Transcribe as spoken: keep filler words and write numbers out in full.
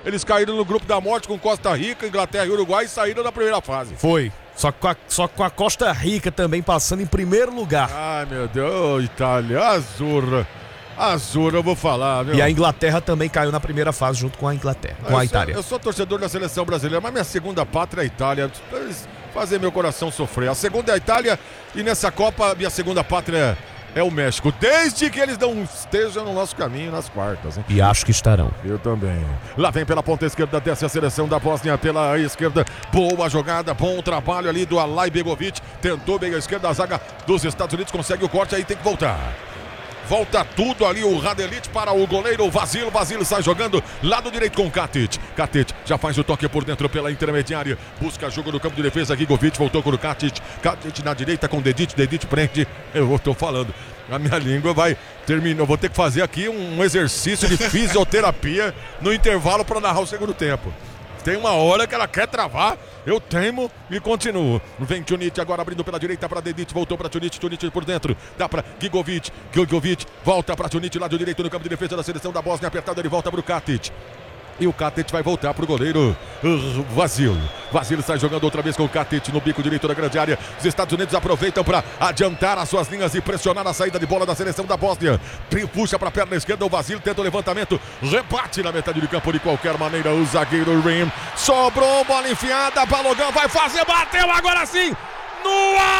Eles caíram no grupo da morte com Costa Rica, Inglaterra e Uruguai e saíram da primeira fase. Foi. Só com, a, só com a Costa Rica também passando em primeiro lugar. Ai, meu Deus, Itália, Azurra. Azurra, eu vou falar, viu? E a Inglaterra também caiu na primeira fase junto com a Inglaterra, com eu a sou, Itália. Eu sou torcedor da seleção brasileira, mas minha segunda pátria é a Itália. Fazer meu coração sofrer. A segunda é a Itália e nessa Copa minha segunda pátria é o México. Desde que eles não estejam no nosso caminho nas quartas, hein? E acho que estarão. Eu também. Lá vem pela ponta esquerda, desce a seleção da Bósnia pela esquerda. Boa jogada, bom trabalho ali do Alay Begovic. Tentou bem a esquerda, a zaga dos Estados Unidos consegue o corte, aí tem que voltar. Volta tudo ali o Radelit para o goleiro Vasil. Vasil sai jogando lado direito com o Katic. Katic já faz o toque por dentro pela intermediária. Busca jogo no campo de defesa. Gigovic voltou com o Katic. Katic na direita com o Dedic. Dedic prende. Eu estou falando. A minha língua vai terminar. Eu vou ter que fazer aqui um exercício de fisioterapia no intervalo para narrar o segundo tempo. Tem uma hora que ela quer travar, eu teimo e continuo. Vem Tunic agora abrindo pela direita para Dedic, voltou para Tunic, Tunic por dentro, dá para Gigovic, Gigovic volta para Tunic, lado direito no campo de defesa da seleção da Bósnia, apertado ele volta para o Katic. E o Katic vai voltar para o goleiro uh, Vasil. Vasil sai jogando outra vez com o Katic no bico direito da grande área. Os Estados Unidos aproveitam para adiantar as suas linhas e pressionar a saída de bola da seleção da Bósnia. Puxa para a perna esquerda, o Vasil tenta o levantamento. Rebate na metade de campo de qualquer maneira. O zagueiro Rim sobrou, bola enfiada. Balogão vai fazer, bateu agora sim! No ar!